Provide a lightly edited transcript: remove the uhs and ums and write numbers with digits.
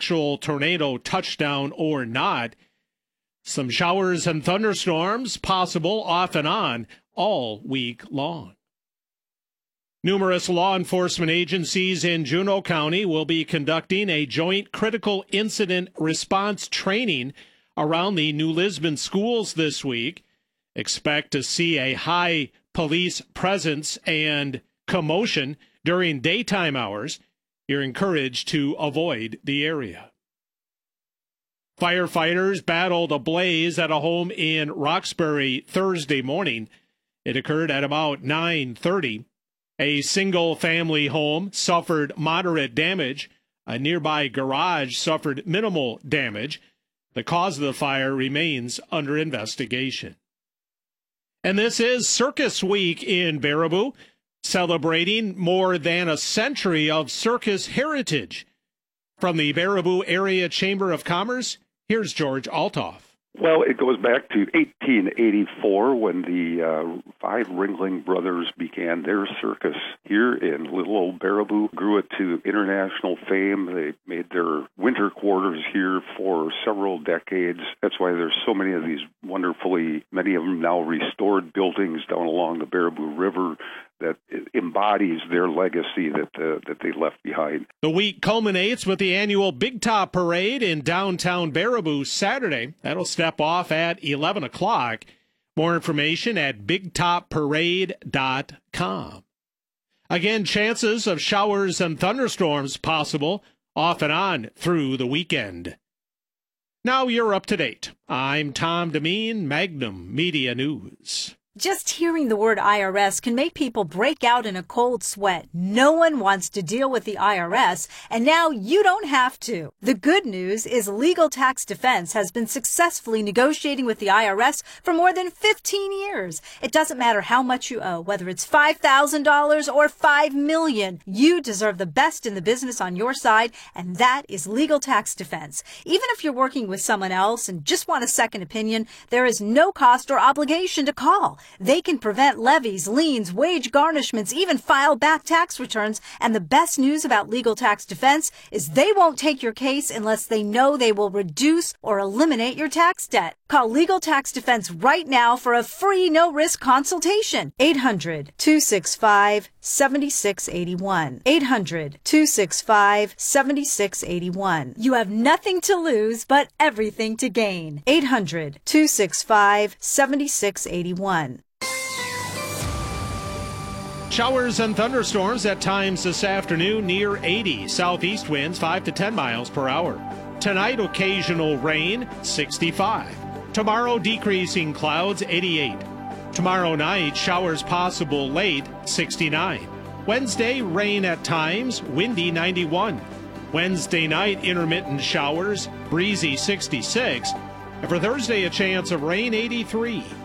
actual tornado touchdown or not. Some showers and thunderstorms possible off and on all week long. Numerous law enforcement agencies in Juneau County will be conducting a joint critical incident response training around the New Lisbon schools this week. Expect to see a high police presence and commotion during daytime hours. You're encouraged to avoid the area. Firefighters battled a blaze at a home in Roxbury Thursday morning. It occurred at about 9:30. A single-family home suffered moderate damage. A nearby garage suffered minimal damage. The cause of the fire remains under investigation. And this is Circus Week in Baraboo, celebrating more than a century of circus heritage. From the Baraboo Area Chamber of Commerce, here's George Altoff. Well, it goes back to 1884 when the five Ringling Brothers began their circus here in little old Baraboo, grew it to international fame. They made their winter quarters here for several decades. That's why there's so many of these wonderfully, many of them now restored buildings down along the Baraboo River that embodies their legacy that they left behind. The week culminates with the annual Big Top Parade in downtown Baraboo Saturday. That'll step off at 11 o'clock. More information at bigtopparade.com. Again, chances of showers and thunderstorms possible off and on through the weekend. Now you're up to date. I'm Tom Demeen, Magnum Media News. Just hearing the word IRS can make people break out in a cold sweat. No one wants to deal with the IRS, and now you don't have to. The good news is Legal Tax Defense has been successfully negotiating with the IRS for more than 15 years. It doesn't matter how much you owe, whether it's $5,000 or $5 million. You deserve the best in the business on your side, and that is Legal Tax Defense. Even if you're working with someone else and just want a second opinion, there is no cost or obligation to call. They can prevent levies, liens, wage garnishments, even file back tax returns. And the best news about Legal Tax Defense is they won't take your case unless they know they will reduce or eliminate your tax debt. Call Legal Tax Defense right now for a free no-risk consultation. 800-265-7681. 800-265-7681. You have nothing to lose but everything to gain. 800-265-7681. Showers and thunderstorms at times this afternoon near 80. Southeast winds 5 to 10 miles per hour. Tonight, occasional rain, 65. Tomorrow, decreasing clouds, 88. Tomorrow night, showers possible late, 69. Wednesday, rain at times, windy, 91. Wednesday night, intermittent showers, breezy, 66. And for Thursday, a chance of rain, 83.